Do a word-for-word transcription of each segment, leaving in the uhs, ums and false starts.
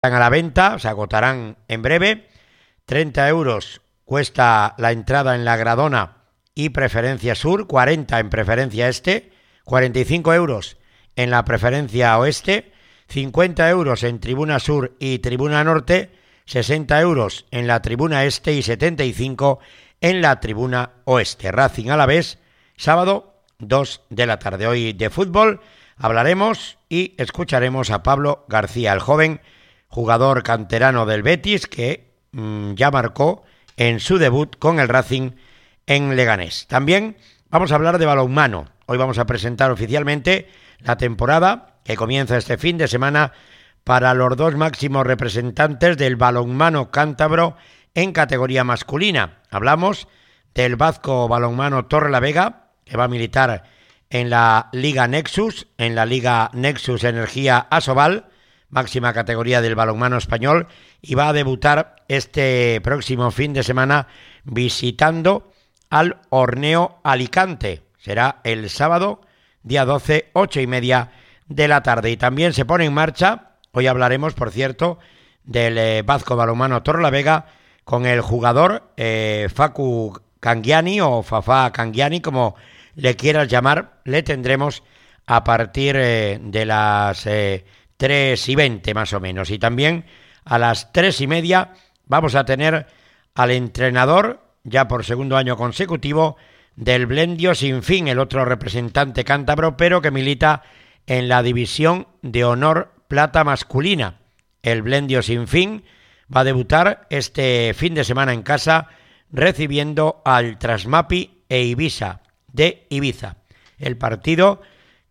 Están a la venta, se agotarán en breve. treinta euros cuesta la entrada en la Gradona y Preferencia Sur, cuarenta en Preferencia Este, cuarenta y cinco euros en la Preferencia Oeste, cincuenta euros en Tribuna Sur y Tribuna Norte, sesenta euros en la Tribuna Este y setenta y cinco en la Tribuna Oeste. Racing Alavés, sábado, dos de la tarde. Hoy de fútbol hablaremos y escucharemos a Pablo García, el joven jugador canterano del Betis que mmm, ya marcó en su debut con el Racing en Leganés. También vamos a hablar de balonmano. Hoy vamos a presentar oficialmente la temporada que comienza este fin de semana para los dos máximos representantes del balonmano cántabro en categoría masculina. Hablamos del Vasco Balonmano Torrelavega, que va a militar en la Liga Nexus, en la Liga Nexus Energía Asobal, máxima categoría del balonmano español, y va a debutar este próximo fin de semana visitando al Horneo Alicante. Será el sábado, día doce, ocho y media de la tarde. Y también se pone en marcha, hoy hablaremos, por cierto, del eh, Vasco Balonmano Torrelavega con el jugador eh, Facu Cangiani o Fafá Cangiani, como le quieras llamar. Le tendremos a partir eh, de las eh, tres y veinte más o menos. Y también a las tres y media vamos a tener al entrenador, ya por segundo año consecutivo, del Blendio Sinfín, el otro representante cántabro, pero que milita en la división de honor plata masculina. El Blendio Sinfín va a debutar este fin de semana en casa recibiendo al Trasmapi e Ibiza de Ibiza. El partido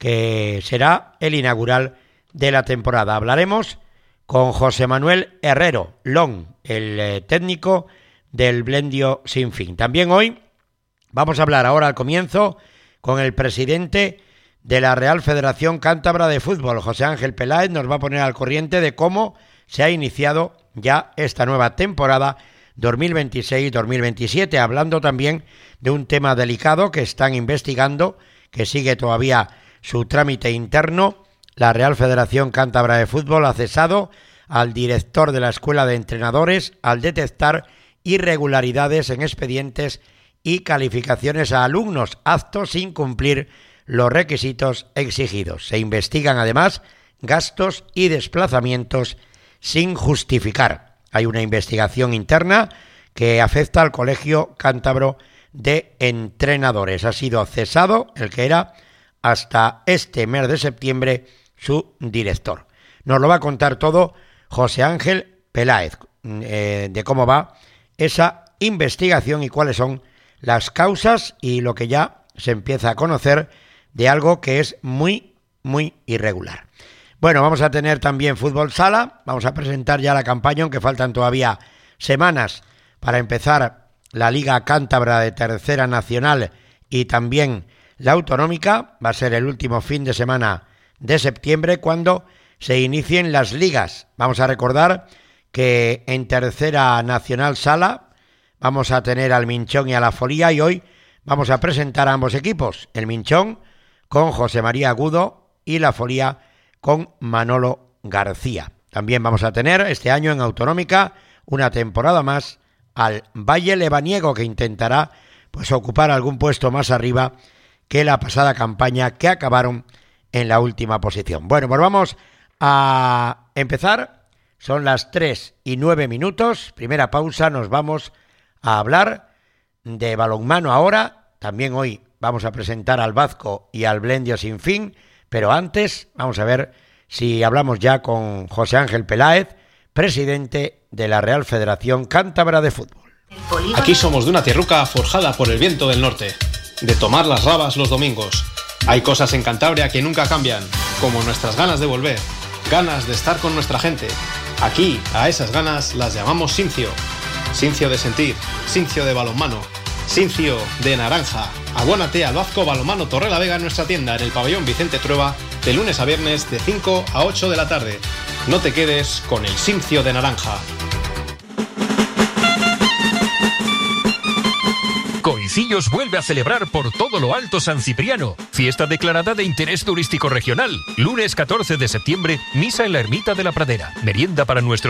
que será el inaugural de la temporada. Hablaremos con José Manuel Herrero Long, el eh, técnico del Blendio Sinfín. También hoy vamos a hablar ahora al comienzo con el presidente de la Real Federación Cántabra de Fútbol, José Ángel Peláez. Nos va a poner al corriente de cómo se ha iniciado ya esta nueva temporada dos mil veintiséis dos mil veintisiete, hablando también de un tema delicado que están investigando, que sigue todavía su trámite interno. La Real Federación Cántabra de Fútbol ha cesado al director de la Escuela de Entrenadores al detectar irregularidades en expedientes y calificaciones a alumnos, actos sin cumplir los requisitos exigidos. Se investigan además gastos y desplazamientos sin justificar. Hay una investigación interna que afecta al Colegio Cántabro de Entrenadores. Ha sido cesado el que era hasta este mes de septiembre su director. Nos lo va a contar todo José Ángel Peláez, eh, de cómo va esa investigación y cuáles son las causas y lo que ya se empieza a conocer de algo que es muy, muy irregular. Bueno, vamos a tener también fútbol sala, vamos a presentar ya la campaña, aunque faltan todavía semanas para empezar la Liga Cántabra de Tercera Nacional y también la Autonómica. Va a ser el último fin de semana de septiembre cuando se inicien las ligas. Vamos a recordar que en Tercera Nacional Sala vamos a tener al Minchón y a la Folía, y hoy vamos a presentar a ambos equipos, el Minchón con José María Agudo y la Folía con Manolo García. También vamos a tener este año en Autonómica una temporada más al Valle Lebaniego, que intentará pues ocupar algún puesto más arriba que la pasada campaña, que acabaron en la última posición. Bueno, pues vamos a empezar. Son las tres y nueve minutos. Primera pausa, nos vamos a hablar de balonmano ahora. También hoy vamos a presentar al Vasco y al Blendio Sinfín, pero antes vamos a ver si hablamos ya con José Ángel Peláez, presidente de la Real Federación Cántabra de Fútbol. Aquí somos de una tierruca forjada por el viento del norte, de tomar las rabas los domingos. Hay cosas en Cantabria que nunca cambian, como nuestras ganas de volver, ganas de estar con nuestra gente. Aquí, a esas ganas las llamamos Sincio. Sincio de sentir, Sincio de balonmano, Sincio de naranja. Abónate al Vasco Balonmano Torrelavega en nuestra tienda en el pabellón Vicente Trueba de lunes a viernes de cinco a ocho de la tarde. No te quedes con el Sincio de naranja. Coincide Cansillos vuelve a celebrar por todo lo alto San Cipriano, fiesta declarada de interés turístico regional. Lunes catorce de septiembre, misa en la Ermita de la Pradera, merienda para nuestros